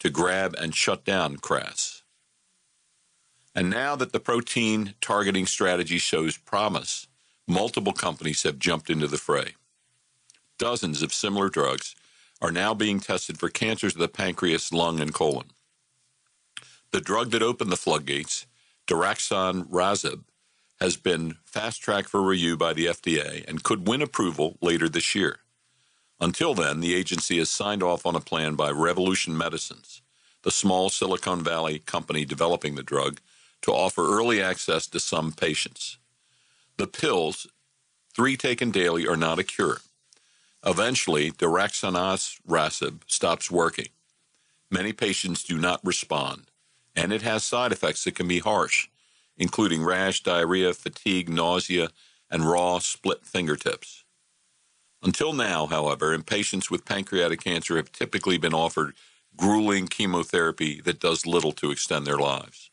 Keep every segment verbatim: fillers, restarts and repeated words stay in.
to grab and shut down Cras. And now that the protein targeting strategy shows promise, multiple companies have jumped into the fray. Dozens of similar drugs are now being tested for cancers of the pancreas, lung, and colon. The drug that opened the floodgates, daraxonrasib, has been fast-tracked for review by the F D A and could win approval later this year. Until then, the agency has signed off on a plan by Revolution Medicines, the small Silicon Valley company developing the drug, to offer early access to some patients. The pills, three taken daily, are not a cure. Eventually, daraxonrasib stops working. Many patients do not respond, and it has side effects that can be harsh, including rash, diarrhea, fatigue, nausea, and raw, split fingertips. Until now, however, in patients with pancreatic cancer have typically been offered grueling chemotherapy that does little to extend their lives.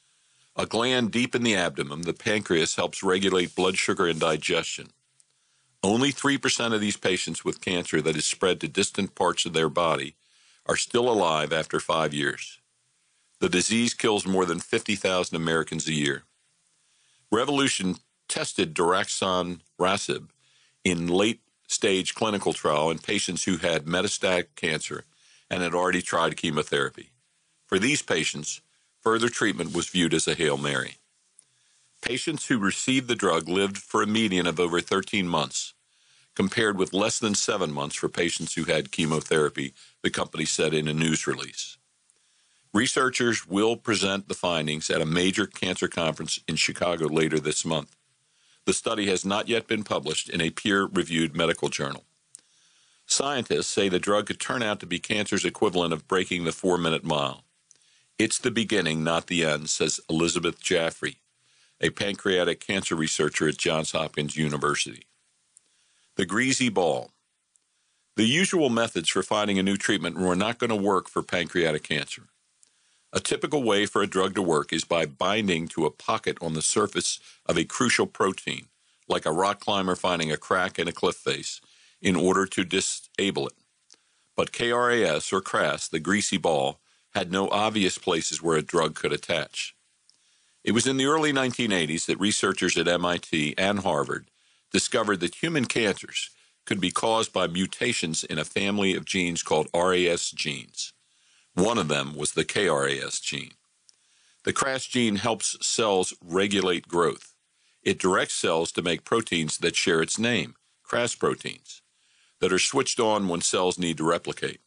A gland deep in the abdomen, the pancreas, helps regulate blood sugar and digestion. Only three percent of these patients with cancer that is spread to distant parts of their body are still alive after five years. The disease kills more than fifty thousand Americans a year. Revolution tested daraxonrasib in late-stage clinical trial in patients who had metastatic cancer and had already tried chemotherapy. For these patients, further treatment was viewed as a Hail Mary. Patients who received the drug lived for a median of over thirteen months, compared with less than seven months for patients who had chemotherapy, the company said in a news release. Researchers will present the findings at a major cancer conference in Chicago later this month. The study has not yet been published in a peer-reviewed medical journal. Scientists say the drug could turn out to be cancer's equivalent of breaking the four-minute mile. It's the beginning, not the end, says Elizabeth Jaffrey, a pancreatic cancer researcher at Johns Hopkins University. The greasy ball. The usual methods for finding a new treatment were not going to work for pancreatic cancer. A typical way for a drug to work is by binding to a pocket on the surface of a crucial protein, like a rock climber finding a crack in a cliff face, in order to disable it. But K R A S, or Cras, the greasy ball, had no obvious places where a drug could attach. It was in the early nineteen eighties that researchers at M I T and Harvard discovered that human cancers could be caused by mutations in a family of genes called R A S genes. One of them was the K R A S gene. The Cras gene helps cells regulate growth. It directs cells to make proteins that share its name, Cras proteins, that are switched on when cells need to replicate.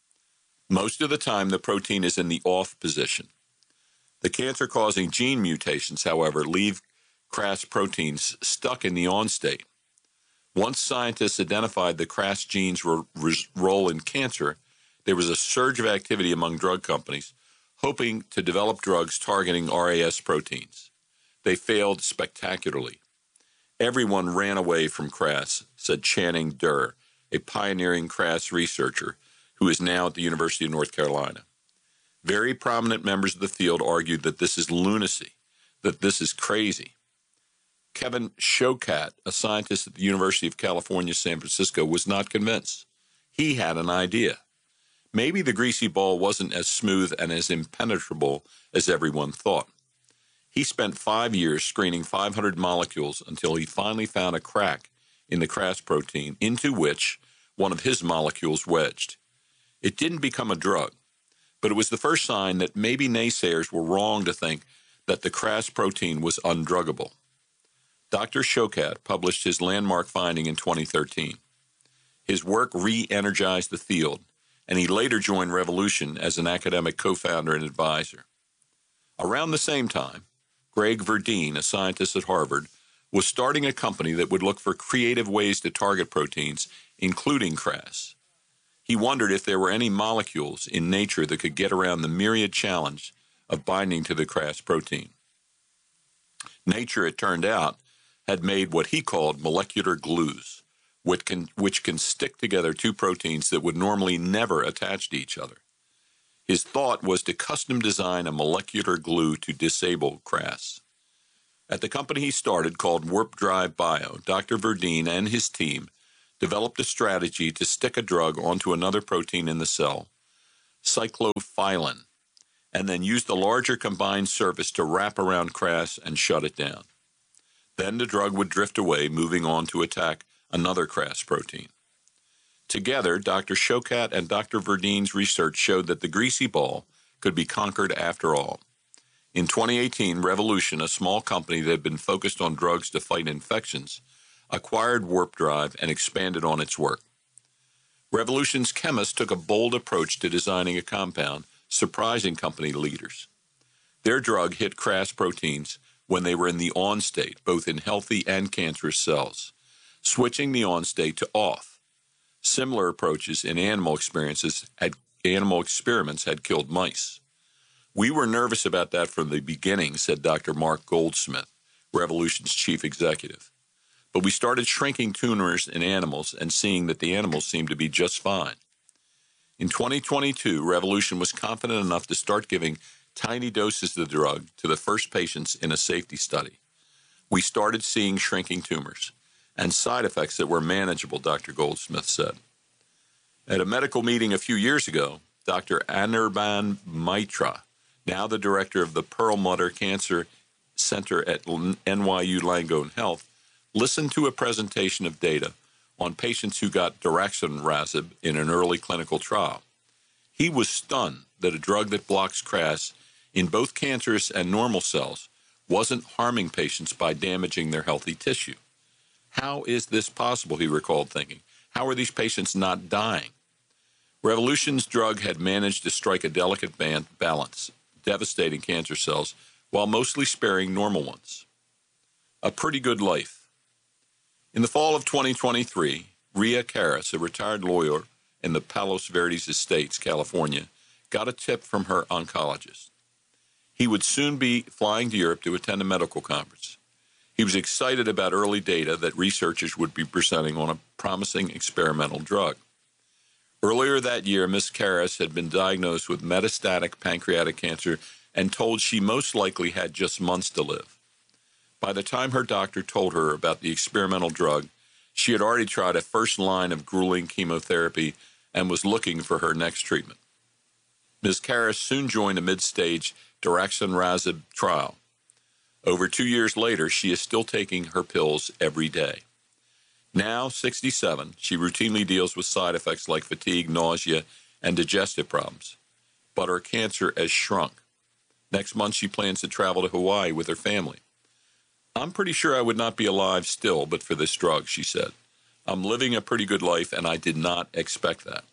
Most of the time, the protein is in the off position. The cancer-causing gene mutations, however, leave Cras proteins stuck in the on state. Once scientists identified the Cras gene's role in cancer, there was a surge of activity among drug companies hoping to develop drugs targeting R A S proteins. They failed spectacularly. Everyone ran away from Cras, said Channing Durr, a pioneering Cras researcher who is now at the University of North Carolina. Very prominent members of the field argued that this is lunacy, that this is crazy. Kevin Shokat, a scientist at the University of California, San Francisco, was not convinced. He had an idea. Maybe the greasy ball wasn't as smooth and as impenetrable as everyone thought. He spent five years screening five hundred molecules until he finally found a crack in the Cras protein into which one of his molecules wedged. It didn't become a drug, but it was the first sign that maybe naysayers were wrong to think that the Cras protein was undruggable. Doctor Shokat published his landmark finding in twenty thirteen. His work re-energized the field, and he later joined Revolution as an academic co-founder and advisor. Around the same time, Greg Verdeen, a scientist at Harvard, was starting a company that would look for creative ways to target proteins, including Cras. He wondered if there were any molecules in nature that could get around the myriad challenge of binding to the Cras protein. Nature, it turned out, had made what he called molecular glues, which can, which can stick together two proteins that would normally never attach to each other. His thought was to custom design a molecular glue to disable Cras. At the company he started, called Warp Drive Bio, Doctor Verdeen and his team developed a strategy to stick a drug onto another protein in the cell, cyclophilin, and then used the larger combined surface to wrap around Cras and shut it down. Then the drug would drift away, moving on to attack another Cras protein. Together, Doctor Shokat and Doctor Verdine's research showed that the greasy ball could be conquered after all. In twenty eighteen, Revolution, a small company that had been focused on drugs to fight infections, acquired Warp Drive and expanded on its work. Revolution's chemists took a bold approach to designing a compound, surprising company leaders. Their drug hit Cras proteins when they were in the on state, both in healthy and cancerous cells, switching the on state to off. Similar approaches in animal experiences had, animal experiments had killed mice. We were nervous about that from the beginning, said Doctor Mark Goldsmith, Revolution's chief executive. But we started shrinking tumors in animals and seeing that the animals seemed to be just fine. In twenty twenty-two, Revolution was confident enough to start giving tiny doses of the drug to the first patients in a safety study. We started seeing shrinking tumors and side effects that were manageable, Doctor Goldsmith said. At a medical meeting a few years ago, Doctor Anirban Mitra, now the director of the Perlmutter Cancer Center at N Y U Langone Health, listened to a presentation of data on patients who got daraxonrasib in an early clinical trial. He was stunned that a drug that blocks Cras in both cancerous and normal cells wasn't harming patients by damaging their healthy tissue. How is this possible, he recalled thinking. How are these patients not dying? Revolution's drug had managed to strike a delicate balance, devastating cancer cells while mostly sparing normal ones. A pretty good life. In the fall of twenty twenty-three, Ria Karras, a retired lawyer in the Palos Verdes Estates, California, got a tip from her oncologist. He would soon be flying to Europe to attend a medical conference. He was excited about early data that researchers would be presenting on a promising experimental drug. Earlier that year, Miz Karras had been diagnosed with metastatic pancreatic cancer and told she most likely had just months to live. By the time her doctor told her about the experimental drug, she had already tried a first line of grueling chemotherapy and was looking for her next treatment. Miz Karras soon joined a mid-stage daraxonrasib trial. Over two years later, she is still taking her pills every day. Now, sixty-seven, she routinely deals with side effects like fatigue, nausea, and digestive problems. But her cancer has shrunk. Next month, she plans to travel to Hawaii with her family. I'm pretty sure I would not be alive still but for this drug, she said. I'm living a pretty good life, and I did not expect that.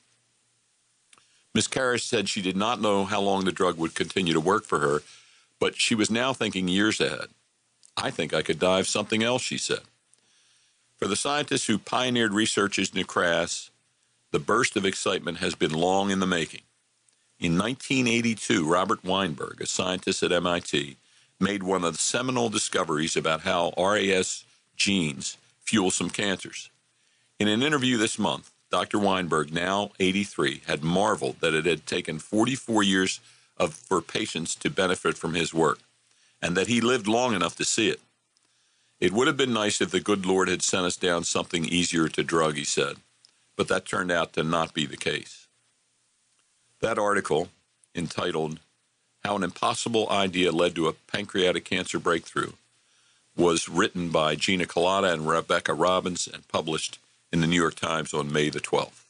Miz Karras said she did not know how long the drug would continue to work for her, but she was now thinking years ahead. I think I could die of something else, she said. For the scientists who pioneered research into Cras, the burst of excitement has been long in the making. In nineteen eighty-two, Robert Weinberg, a scientist at M I T, made one of the seminal discoveries about how R A S genes fuel some cancers. In an interview this month, Doctor Weinberg, now eighty-three, had marveled that it had taken forty-four years of, for patients to benefit from his work, and that he lived long enough to see it. It would have been nice if the good Lord had sent us down something easier to drug, he said, but that turned out to not be the case. That article, entitled How an Impossible Idea Led to a Pancreatic Cancer Breakthrough, was written by Gina Colada and Rebecca Robbins and published in the New York Times on May the twelfth.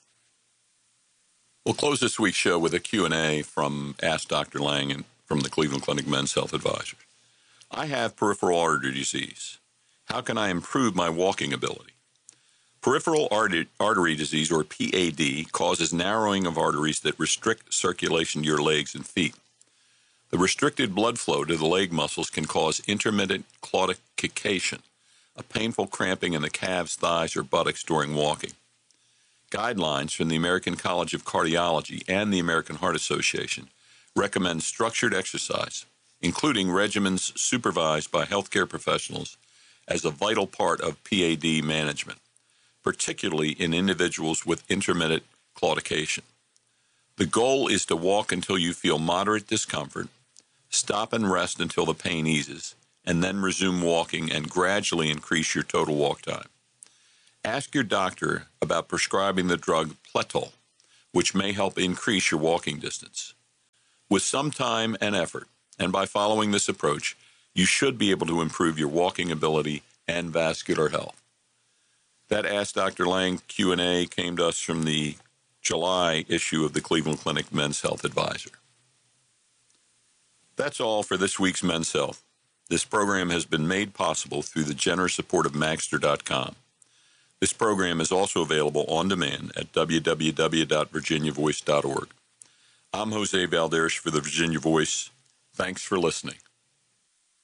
We'll close this week's show with a Q and A from Ask Doctor Lang and from the Cleveland Clinic Men's Health Advisor. I have peripheral artery disease. How can I improve my walking ability? Peripheral artery disease, or P A D, causes narrowing of arteries that restrict circulation to your legs and feet. The restricted blood flow to the leg muscles can cause intermittent claudication, a painful cramping in the calves, thighs, or buttocks during walking. Guidelines from the American College of Cardiology and the American Heart Association recommend structured exercise, including regimens supervised by healthcare professionals, as a vital part of P A D management, particularly in individuals with intermittent claudication. The goal is to walk until you feel moderate discomfort, stop and rest until the pain eases, and then resume walking and gradually increase your total walk time. Ask your doctor about prescribing the drug Pletol, which may help increase your walking distance. With some time and effort, and by following this approach, you should be able to improve your walking ability and vascular health. That Ask Doctor Lang Q and A came to us from the July issue of the Cleveland Clinic Men's Health Advisor. That's all for this week's Men's Health. This program has been made possible through the generous support of Magster dot com. This program is also available on demand at w w w dot virginia voice dot org. I'm Jose Valderas for the Virginia Voice. Thanks for listening.